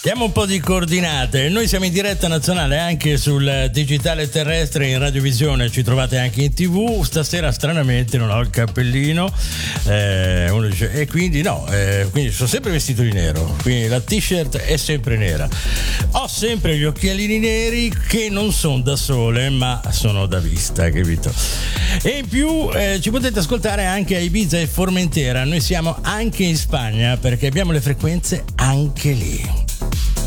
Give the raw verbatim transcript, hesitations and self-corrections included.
Diamo un po' di coordinate. Noi siamo in diretta nazionale anche sul digitale terrestre, in radiovisione, ci trovate anche in tv. Stasera stranamente non ho il cappellino, eh, uno dice, e quindi no, eh, quindi sono sempre vestito di nero, quindi la t-shirt è sempre nera. Ho sempre gli occhialini neri che non sono da sole ma sono da vista, capito? E in più eh, ci potete ascoltare anche a Ibiza e Formentera. Noi siamo anche in Spagna perché abbiamo le frequenze anche lì.